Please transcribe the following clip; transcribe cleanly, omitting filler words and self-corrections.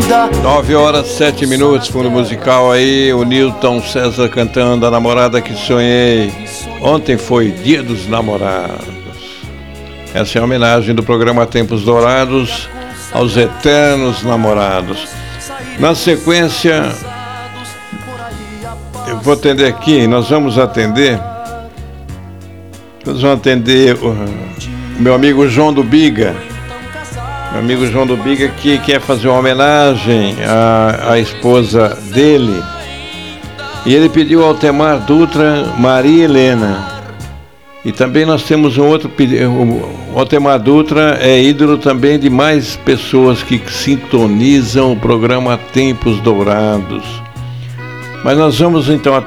9h07, fundo musical aí, o Newton César cantando A Namorada Que Sonhei. Ontem foi Dia dos Namorados. Essa é a homenagem do programa Tempos Dourados aos eternos namorados. Na sequência, eu vou atender aqui, nós vamos atender o meu amigo João do Biga. Meu amigo João do Biga, que quer fazer uma homenagem à esposa dele. E ele pediu ao Altemar Dutra, Maria Helena. E também nós temos um outro pedido. O Altemar Dutra é ídolo também de mais pessoas que sintonizam o programa Tempos Dourados. Mas nós vamos então